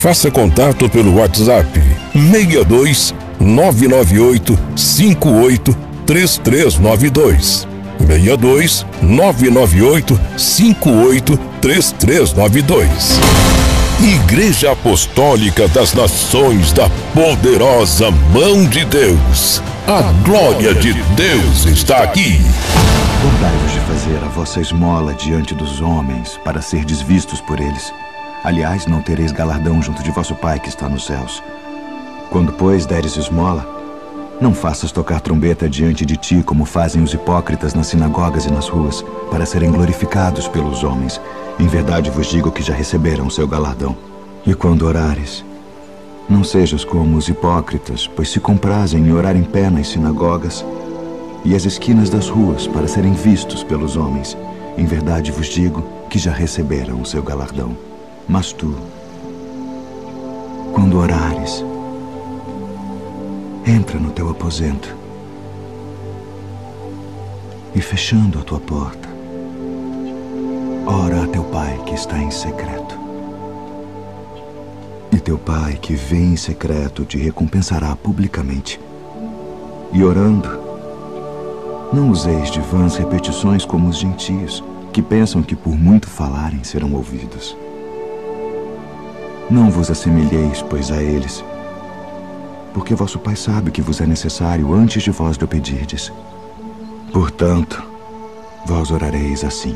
Faça contato pelo WhatsApp 62 998 58 3392. 62 998 58 3392. Igreja Apostólica das Nações da Poderosa Mão de Deus. A glória de Deus está aqui. Lembrai-vos de fazer a vossa esmola diante dos homens, para serdes vistos por eles. Aliás, não tereis galardão junto de vosso Pai que está nos céus. Quando, pois, deres esmola, não faças tocar trombeta diante de ti, como fazem os hipócritas nas sinagogas e nas ruas, para serem glorificados pelos homens. Em verdade vos digo que já receberam o seu galardão. E quando orares, não sejas como os hipócritas, pois se comprazem em orar em pé nas sinagogas e às esquinas das ruas, para serem vistos pelos homens. Em verdade vos digo que já receberam o seu galardão. Mas tu, quando orares, entra no teu aposento e, fechando a tua porta, ora a teu Pai que está em secreto. E teu Pai que vê em secreto te recompensará publicamente. E orando, não useis de vãs repetições como os gentios, que pensam que por muito falarem serão ouvidos. Não vos assemelheis, pois, a eles, porque vosso Pai sabe que vos é necessário antes de vós lhe pedirdes. Portanto, vós orareis assim: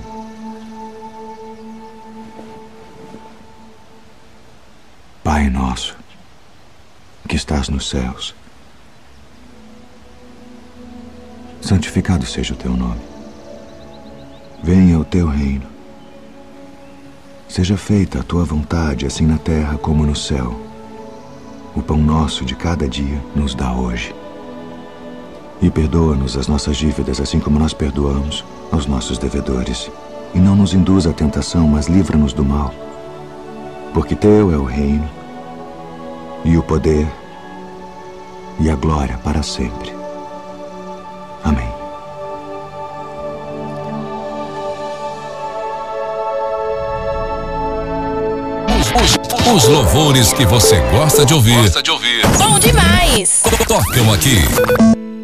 Pai nosso, que estás nos céus, santificado seja o teu nome. Venha o teu reino. Seja feita a tua vontade, assim na terra como no céu. O pão nosso de cada dia nos dá hoje. E perdoa-nos as nossas dívidas, assim como nós perdoamos aos nossos devedores. E não nos induza à tentação, mas livra-nos do mal. Porque teu é o reino, e o poder, e a glória para sempre. Amém. Os louvores que você gosta de ouvir. Bom demais! Tocam aqui.